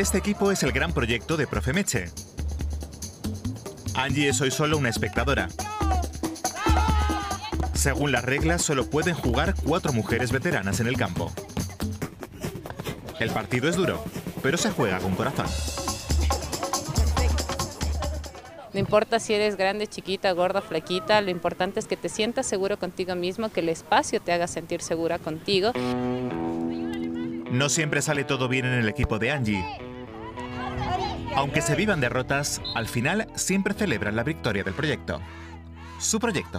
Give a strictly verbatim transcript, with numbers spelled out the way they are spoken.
Este equipo es el gran proyecto de Profe Meche. Angie es hoy solo una espectadora. Según las reglas, solo pueden jugar cuatro mujeres veteranas en el campo. El partido es duro, pero se juega con corazón. No importa si eres grande, chiquita, gorda, flaquita, lo importante es que te sientas seguro contigo mismo, que el espacio te haga sentir segura contigo. No siempre sale todo bien en el equipo de Angie. Aunque se vivan derrotas, al final siempre celebran la victoria del proyecto. Su proyecto.